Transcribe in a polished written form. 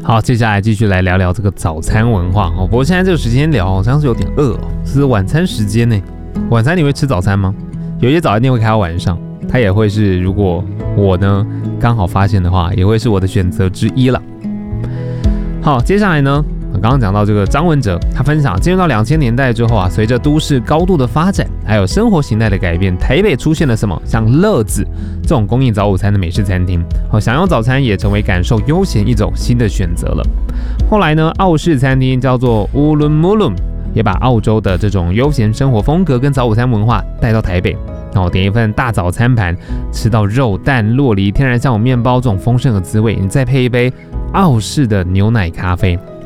好，接下来继续来聊聊这个早餐文化哦。不过现在这个时间聊好像是有点饿哦，是晚餐时间呢。晚餐你会吃早餐吗？有些早餐店会开到晚上，它也会是如果我呢刚好发现的话，也会是我的选择之一了。好，接下来呢，我刚刚讲到这个张文哲，他分享进入到2000年代之后啊，随着都市高度的发展，还有生活形态的改变，台北出现了什么像乐子这种供应早午餐的美式餐厅，享用早餐也成为感受悠闲一种新的选择了。后来呢，澳式餐厅叫做乌伦姆伦，也把澳洲的这种悠闲生活风格跟早午餐文化带到台北。点一份大早餐盘，吃到肉蛋、酪梨、天然酵母面包这种丰盛的滋味，你再配一杯澳式的牛奶咖啡，